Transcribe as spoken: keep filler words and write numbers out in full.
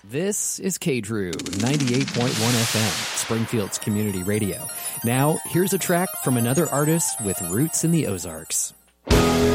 This is K Drew, ninety-eight point one F M, Springfield's community radio. Now, here's a track from another artist with roots in the Ozarks.